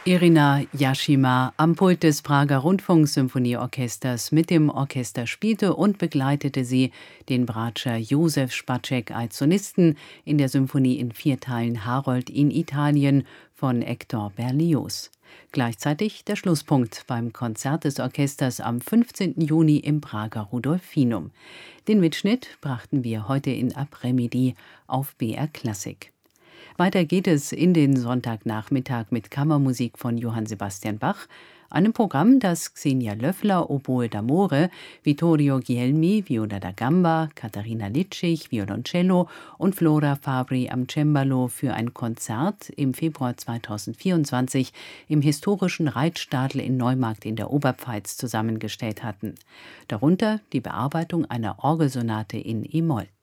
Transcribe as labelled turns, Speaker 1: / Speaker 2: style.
Speaker 1: Irina Yashima am Pult des Prager Rundfunksymphonieorchesters. Mit dem Orchester spielte und begleitete sie den Bratscher Josef Spacek als Solisten in der Symphonie in 4 Teilen Harold in Italien von Hector Berlioz. Gleichzeitig der Schlusspunkt beim Konzert des Orchesters am 15. Juni im Prager Rudolfinum. Den Mitschnitt brachten wir heute in Après-Midi auf BR Klassik. Weiter geht es in den Sonntagnachmittag mit Kammermusik von Johann Sebastian Bach, einem Programm, das Xenia Löffler, Oboe d'Amore, Vittorio Guglielmi, Viola da Gamba, Katharina Litschig, Violoncello und Flora Fabri am Cembalo für ein Konzert im Februar 2024 im historischen Reitstadel in Neumarkt in der Oberpfalz zusammengestellt hatten. Darunter die Bearbeitung einer Orgelsonate in E-Moll.